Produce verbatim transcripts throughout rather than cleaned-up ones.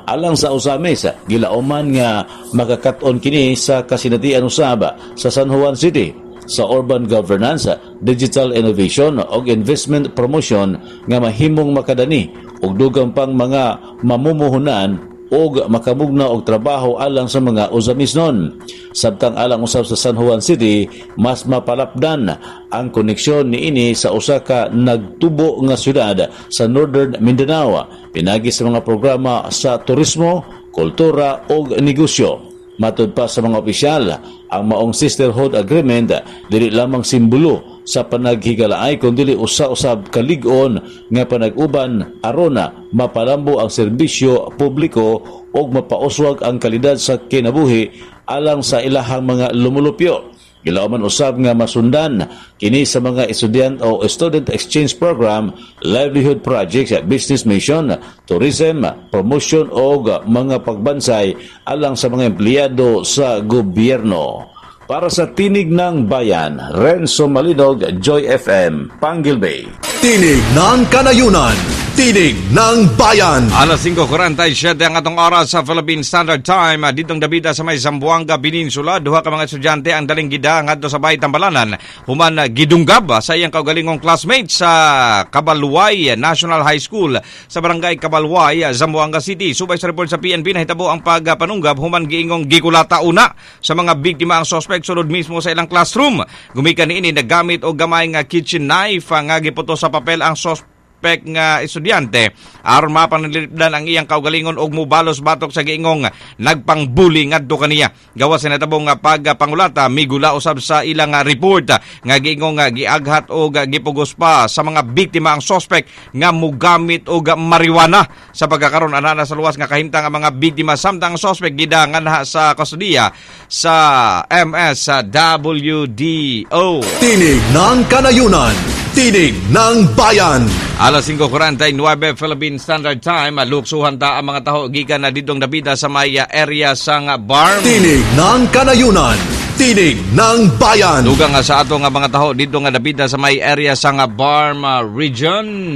alang sa usamis gilauman nga makakat-on kini sa kasinatian usab sa San Juan City sa urban governance, digital innovation ug investment promotion nga mahimong makadani og dugang pang mga mamumuhunan og makamugna og trabaho alang sa mga usamisnon. Sabtang alang usab sa San Juan City, mas mapalapdan ang koneksyon niini sa usa ka nagtubo nga syudad sa Northern Mindanao pinagi sa mga programa sa turismo, kultura ug negosyo. Matud pa sa mga opisyal, ang maong sisterhood agreement dili lamang simbolo sa panaghigalaay kundi usa-usab kalig-on nga panag-uban aron mapalambo ang serbisyo publiko ug mapauswag ang kalidad sa kinabuhi alang sa ilahang mga lumulupyo. Gilauman usab nga masundan kini sa mga estudyante o student exchange program, livelihood projects, business mission, tourism, promotion o mga pagbansay alang sa mga empleyado sa gobyerno. Para sa Tinig ng Bayan, Renzo Malinog, Joy F M, Panguil Bay. Tinig ng Kanayunan, Tinig ng Bayan. Alas singko forty-seven ang atong oras sa Philippine Standard Time. Ditong Dabida sa may Zamboanga Peninsula, duha ka mga estudyante ang daling gida ngadto sa Bay Tambalanan. Human gidunggab sa iyang kaugalingong classmates sa Cabalway National High School sa Barangay Cabalway, Zamboanga City. Subay sa report sa P N P nahitabo ang pagpanunggab human giingong gikulata una sa mga biktima ang suspect sulod mismo sa ilang classroom. Gumikan niini nagamit og gamay nga kitchen knife nga giputo sa papel ang suspect nga estudyante aron mapanalipdan ang iyang kaugalingon og mubalos batok sa giingong nagpangbuli ngadto kaniya. Gawas sa natabong nga pagpangulata migula usab sa ilang report nga giingong giaghat og gipugos pa sa mga biktima ang suspect nga mugamit og marijuana. Sa pagkakaron anana sa luwas nga kahimtang ang mga biktima samtang suspect gidangan sa kustodiya sa M S W D O. Tinig ng Kanayunan, Tinig ng Bayan. Alas singko forty-nine Philippine Standard Time, luksuhan ta ang mga taho gikan na didong Dabida sa may area sang Barm. Tinig ng Kanayunan, Tinig ng Bayan. Dugang nga sa ato nga mga taho didong Dabida sa may area sang Barm region.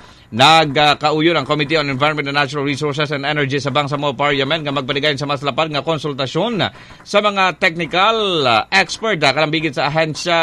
Nagkauyon ang Committee on Environment and Natural Resources and Energy sa Bangsamoro Parliament nga magpanigayon sa mas lapad nga konsultasyon sa mga technical expert kalambigit sa ahensya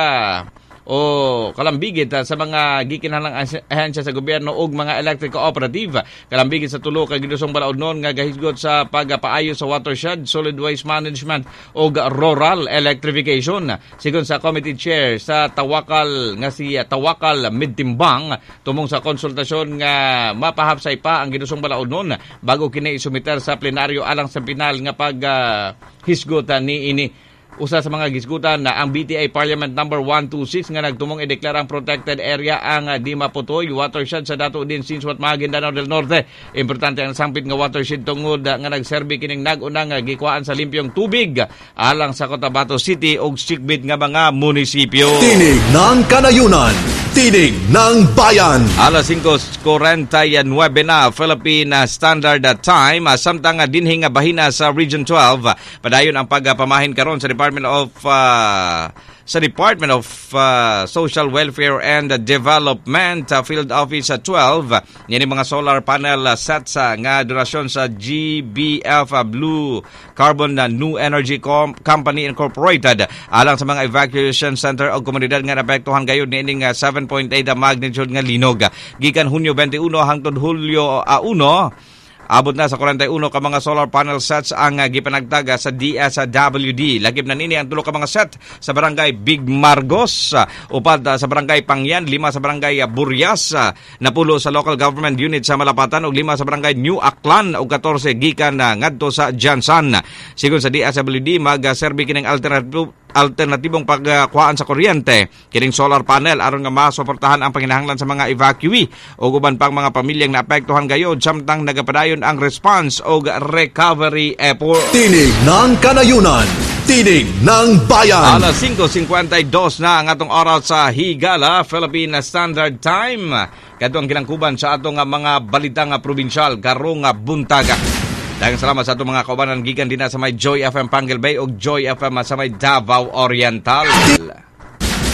o kalambigit sa mga gikinahanglang ahensya sa gobyerno ug mga electric cooperative. Kalambigit sa tulo ka gidusong balaod noon nga gahisgot sa pagpaayo sa watershed, solid waste management ug rural electrification. Sigon sa committee chair sa Tawakal nga si Tawakal Midtimbang, tumong sa konsultasyon nga mapahapsay pa ang gidusong balaod noon bago kini isumiter sa plenaryo alang sa pinal nga pag uh, hisgotan ni ini. Usa sa mga gisgutan na ang B T A Parliament number one twenty-six nga nagtumong ideklarang protected area ang uh, Di Maputoy watershed sa dato din Sinsuat Maguindanao del Norte. Importante ang sampit nga watershed tungod uh, nga nagserbi kining nag-unang uh, gikwaan sa limpyong tubig uh, alang sa Cotabato City ug sikbit nga mga munisipyo. Tinig ng Kanayunan, Tinig ng Bayan. Alas singko forty-nine na Philippine Standard Time, uh, samtang uh, dinhi nga bahina sa Region twelve, uh, padayon ang pagpamahin karon sa Department of uh, sa Department of uh, Social Welfare and Development uh, Field Office uh, twelve. Yan yung mga solar panel uh, sets uh, nga durasyon sa G B F uh, Blue Carbon uh, New Energy Com- Company Incorporated alang sa mga evacuation center o komunidad nga naapektuhan gayud niining uh, seven point eight uh, magnitude nga linog. Gikan Hunyo twenty-one hangtod Hulyo uh, one, abot na sa forty-one ka mga solar panel sets ang uh, gipanagtaga sa D S W D. Lagip na nini ang tulo ka mga set sa barangay Big Margos, uh, upad uh, sa barangay Pangyan, lima sa barangay uh, Burias, uh, napulo sa local government unit sa Malapatan ug lima sa barangay New Aklan ug fourteen gikan uh, ngadto sa Jansan. Sigon sa D S W D mag-serbi uh, kining alternative alternatibong pagkuhaan sa kuryente kining solar panel aron nga masuportahan ang panginahanglan sa mga evacuee o uban pang mga pamilyang naapektuhan gayod samtang nagapadayon ang response o recovery effort. Tinig ng Kanayunan, Tinig ng Bayan. Alas singko fifty-two na ang atong oras sa Higala Philippine Standard Time. Kadto ang kinangkuban sa atong mga balitang probinsyal karong buntaga. Daghang salamat sa atong mga kaubanan gikan din sa may Joy F M Panguil Bay o Joy F M sa may Davao Oriental.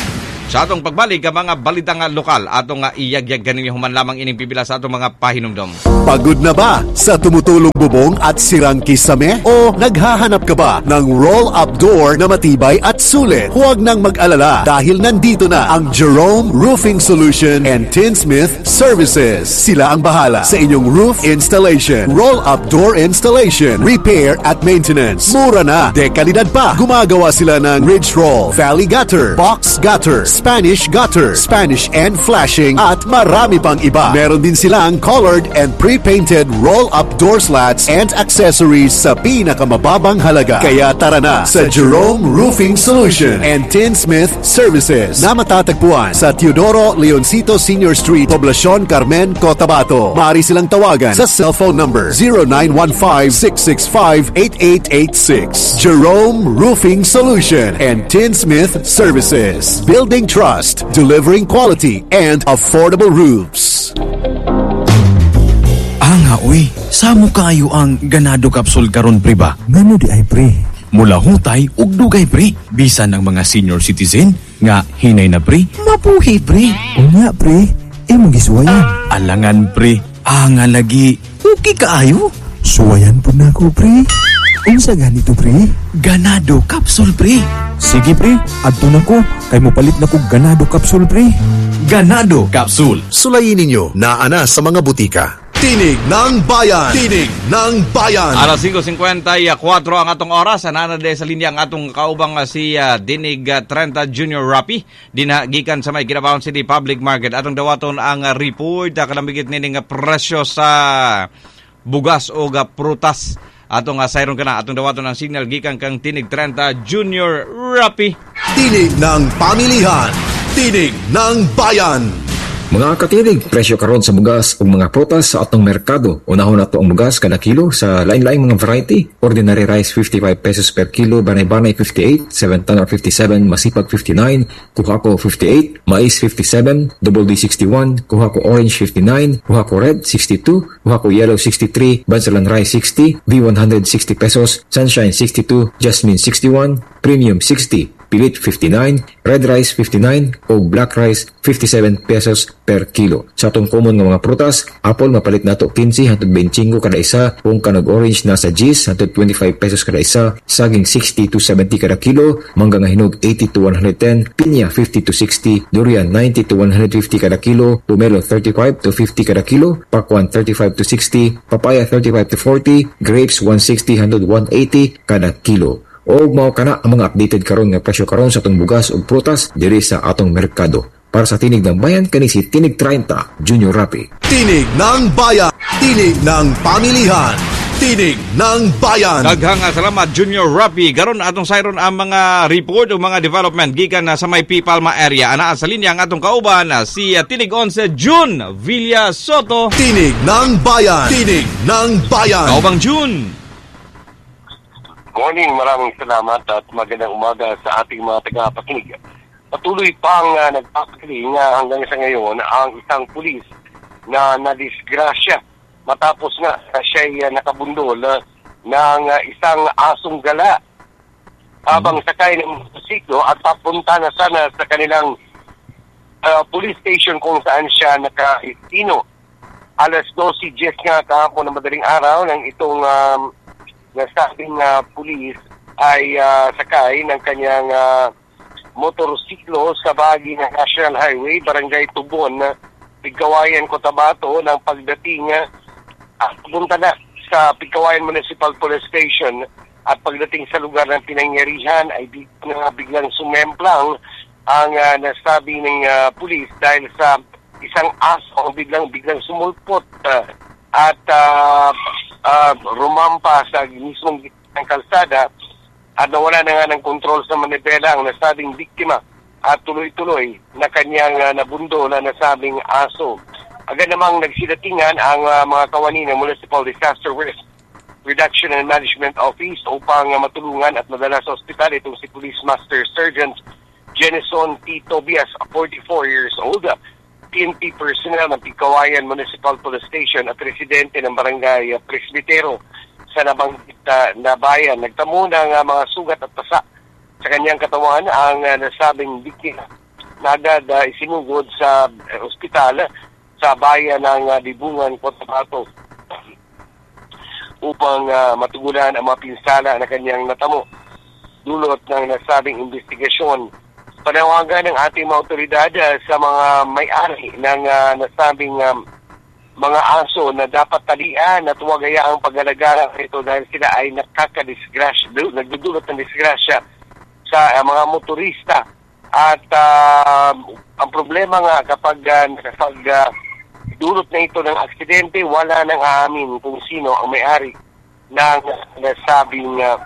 Sa atong pagbalik ang mga balitang lokal, atong iyagyag ganin human lamang ining pipila sa atong mga pahinumdom. Pagod na ba sa tumutulong bubong at sirang kisame? O naghahanap ka ba ng roll-up door na matibay at sulit? Huwag nang mag-alala dahil nandito na ang Jerome Roofing Solution and Tinsmith Services. Sila ang bahala sa inyong roof installation, roll-up door installation, repair at maintenance. Mura na, de kalidad pa. Gumagawa sila ng ridge roll, valley gutter, box gutter, Spanish gutter, Spanish and flashing at marami pang iba. Meron din silang colored and pre-painted roll-up door slats and accessories sa pinakamababang halaga. Kaya tara na sa Jerome Roofing Solution and Tinsmith Services na matatagpuan sa Teodoro Leoncito Senior Street, Poblacion Carmen, Cotabato. Maaari silang tawagan sa cellphone number zero nine one five, six six five, eight eight eight six. Jerome Roofing Solution and Tinsmith Services. Building trust, delivering quality and affordable roofs. Ah nga uy, samo kayo ang ganado kapsul karon pre ba? Ngano di ay pre? Mula hutay ug dugay pre, bisan ng mga senior citizen nga hinay na pre, mabuhi pre. O nga pre, imong gisuwayan. Alangan pre, ah nga lagi, okay kaayo. Suwayan po na ko pre. Unsa ganito pre? Ganado kapsul pre. Sige pre, adto na ko, kay mo palit na ko ganado kapsul pre. Ganado kapsul. Sulayin ninyo na ana sa mga butika. Tinig ng Bayan! Tinig ng Bayan! Alas five fifty-four ang atong oras. Nanade sa linya ang atong kaubang si uh, Dinig uh, thirty Junior Rapi. Dinagikan sa may Ginabawon City Public Market. Atong dawaton ang uh, report. Uh, kalambigit nining uh, presyo sa bugas o uh, prutas. Atong uh, sayron ka na. Atong dawaton ang signal gikan kang Tinig thirty Junior Rapi. Tinig ng Pamilihan! Tinig ng Bayan! Mga katinig, presyo karon sa bugas ug mga prutas sa atong merkado. Unahon nato ang bugas kada kilo sa lain-laing mga variety. Ordinary rice fifty-five pesos per kilo, banay-banay fifty-eight, seven tanner fifty-seven, masipag fifty-nine, kuhako fifty-eight, mais fifty-seven, double D sixty-one, kuhako orange fifty-nine, kuhako red sixty-two, kuhako yellow sixty-three, bansalan rice sixty, V one hundred sixty pesos, sunshine sixty-two, jasmine sixty-one, premium sixty, pilit fifty-nine, red rice fifty-nine o black rice fifty-seven pesos per kilo. Sa atong common nga mga prutas, apple mapalit nato fifteen hangtod twenty-five kada isa, kung kanog orange nasa gis hangtod twenty-five pesos kada isa, saging sixty to seventy kada kilo, mangga nga hinog eighty to one hundred ten, pinya fifty to sixty, durian ninety to one hundred fifty kada kilo, pomelo thirty-five to fifty kada kilo, pakwan thirty-five to sixty, papaya thirty-five to forty, grapes one sixty hangtod one eighty kada kilo. O mao kana ang mga updated karon nga presyo karon sa atong bugas ug prutas diri sa atong merkado. Para sa Tinig ng Bayan, kani si Tinig thirty Junior Rapi. Tinig ng Bayan! Tinig ng Pamilihan! Tinig ng Bayan! Daghang salamat Junior Rapi. Garon atong sayron ang mga report o mga development gikan na sa may Pipalma area. Ana sa linya ang atong kauban si Tinig eleven June Villa Soto. Tinig ng Bayan! Tinig ng Bayan! Kaubang June. Morning, maraming salamat at magandang umaga sa ating mga tagapakinig. Patuloy pang uh, nagpapakiling uh, hanggang sa ngayon ang isang pulis na nadisgrasya matapos nga uh, siya'y uh, nakabundol uh, ng uh, isang asong gala habang sakay ng motorsiklo at papunta na sana sa kanilang uh, police station kung saan siya naka-istino. Alas twelve ten nga kahapon na madaling araw ng itong um, nasabing uh, pulis ay uh, sakay ng kanyang uh, motorsiklo sa bahagi ng National Highway, Barangay Tubon, Pigkawayan, Cotabato, ng pagdating uh, at punta na sa Pigkawayan Municipal Police Station at pagdating sa lugar ng pinangyarihan ay biglang, biglang sumemplang ang uh, nasabi ng uh, pulis dahil sa isang aso biglang biglang sumulpot uh, at uh, uh, rumampa sa mismong ng kalsada at nawala na nga ng kontrol sa manibela ang nasabing biktima at tuloy-tuloy na kanyang uh, nabundo na nasabing aso. Agad namang nagsidatingan ang uh, mga kawani ng Municipal Disaster Risk Reduction and Management Office upang uh, matulungan at madala sa ospital itong si Police Master Sergeant Jenison T. Tobias, forty-four years old, P N P personnel ng Pigkawayan Municipal Police Station at residente ng Barangay uh, Presbitero sa nabanggit uh, na bayan. Nagtamo ng uh, mga sugat at pasa sa kanyang katawan ang uh, nasabing biktima na agad uh, isinugod sa uh, ospital sa bayan ng uh, Libungan, Cotabato upang uh, matugunan ang mga pinsala na kanyang natamo. Dulot ng nasabing investigasyon, panawagan ng ating mga otoridad uh, sa mga may-ari ng uh, nasabing um, mga aso na dapat talian at huwag hayaang pag-alagara ito dahil sila ay nakakadisgrasya, nagdudulot ng disgrasya sa uh, mga motorista. At uh, ang problema nga kapag uh, nakapag uh, dulot na ito ng aksidente, wala nang aamin kung sino ang may-ari ng nasabing uh,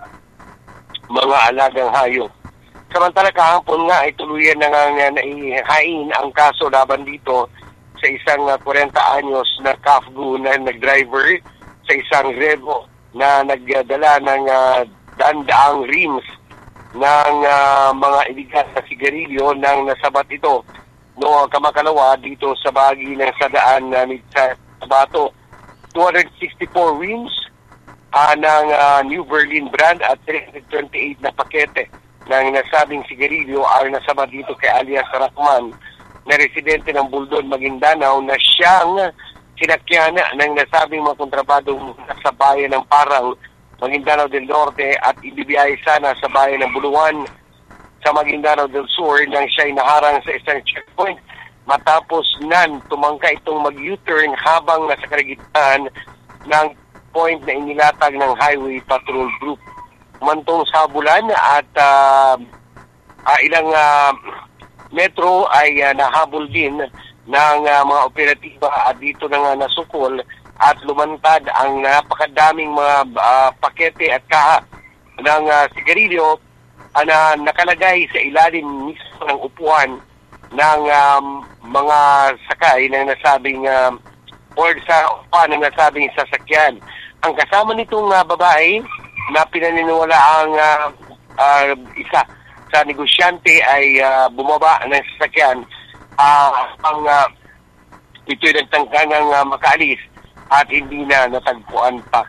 mga alagang hayop. Samantala kahapon nga ay tuluyan na nga naihain ang kaso laban dito sa isang uh, forty anyos na C A F G U na nag-driver sa isang Revo na nagdala ng uh, daan-daang rims ng uh, mga iligal na sigarilyo nang nasabat ito no kamakalawa dito sa bahagi ng sadaan na uh, sa Cotabato. two hundred sixty-four rims uh, ng uh, New Berlin brand at three hundred twenty-eight na pakete ng nasabing sigarilyo ay nasabat dito kay alias Rachman na residente ng Buldon, Maguindanao na siyang sinakyan ng nasabing mga kontrabado sa bayan ng Parang, Maguindanao del Norte at ibibiyay sana sa bayan ng Buluan sa Maguindanao del Sur nang siya'y naharang sa isang checkpoint. Matapos nan, tumangka itong mag-U-turn habang nasa kalagitnaan ng point na inilatag ng Highway Patrol Group. Mantong sa bulan at uh, uh, ilang uh, metro ay uh, nahabol din ng uh, mga operatiba at dito na nga nasukol at lumantad ang napakadaming mga uh, pakete at kaha ng uh, sigarilyo uh, na nakalagay sa ilalim mismo ng upuan ng um, mga sakay ng nasabing uh, or sa upuan ng nasabing sasakyan. Ang kasama nitong uh, babae na pinaniniwala ang uh, uh, isa sa negosyante ay uh, bumaba ng sasakyan uh, ang uh, ito'y nagtangkangang uh, makaalis at hindi na natagpuan pa.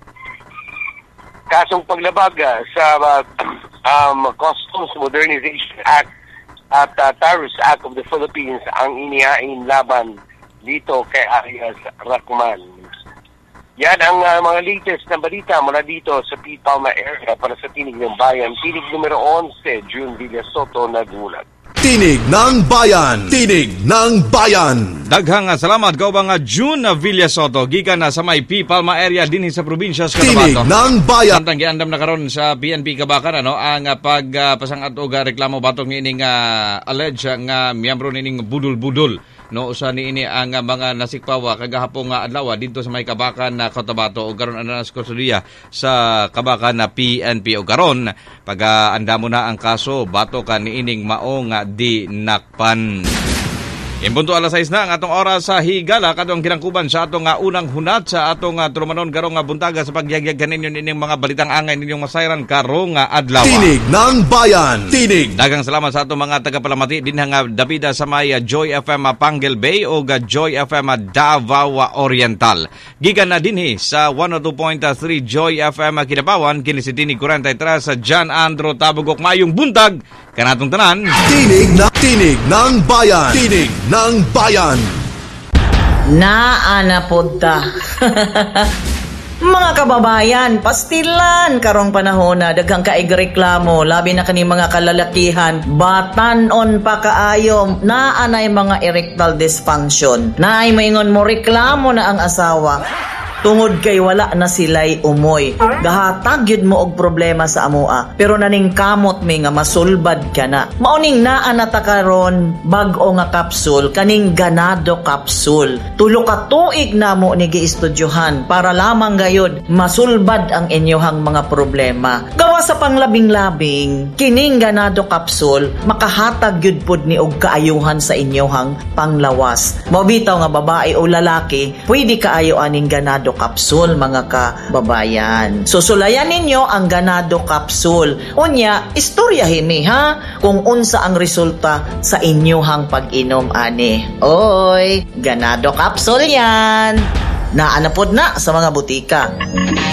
Kasong paglabag uh, sa uh, um, Customs Modernization Act at uh, Tariffs Act of the Philippines ang inihain laban dito kay alias Rachman. Yan ang uh, mga latest na balita mula dito sa P. Palma area para sa Tinig ng Bayan. Tinig numero eleven, June Villasoto nagulat. Tinig ng Bayan! Tinig ng Bayan! Daghang salamat ko ba nga June Villasoto gikan na sa may P. Palma area dinhi sa probinsya sa Cotabato. Tinig ng Bayan! Samtang giandam na karon sa P N P Kabakan ano ang uh, pagpasangat uh, og reklamo batong ining uh, alleged nga miyembro nining budol-budol no usa niini ang uh, mga nasikpawa kagahapon nga adlaw didto sa may Kabakan na uh, Cotabato ug karon ana sa kustudiya sa Kabakan na P N P ug karon pag-aandamo uh, na ang kaso bato kan niining mao nga di nakpan. Impunto alas sais na ang atong oras sa higala katong kinangkuban sa atong nga unang hunat sa atong nga trumanon karong nga buntaga sa pagyagyag kaninyo nining mga balitang angay ninyong masayran karong nga adlaw. Tinig ng Bayan! Tinig! Daghang salamat sa atong mga tagapalamati dinha nga dapida sa may Joy F M Pangle Bay o Joy F M Davao Oriental. Gikan na dinhi sa one oh two point three Joy F M Kinabawan kini si Tinig forty-three sa John Andro Tabugok mayong buntag kanatong tanan. Tinig na Tinig ng Bayan! Tinig ng Bayan! Naa na podta. Mga kababayan, pastilan karong panahon na daghang kaigreklamo labi na kani mga kalalakihan batanon pa kaayo naa nay mga erectile dysfunction. Naay maingon mo reklamo na ang asawa tungod kay wala na sila'y umoy. Gahatag yun mo og problema sa amoa. Pero naning kamot mi nga masulbad ka na. Mauning naa na ta karon bag-o nga kapsul, kaning ganado kapsul. Tulo ka tuig na mo ni giistudyohan para lamang gayud masulbad ang inyohang mga problema. Gawa sa panglabing-labing, kining ganado kapsul makahatag yun pod ni og kaayuhan sa inyohang panglawas. Mabitaw nga babae o lalaki, pwede kaayo aning ganado kapsul mga kababayan. Susulayan ninyo ang ganado kapsul. Unya, istorya himi ha kung unsa ang resulta sa inyohang pag-inom ani. Oy, ganado kapsul yan. Naanapod na sa mga butika.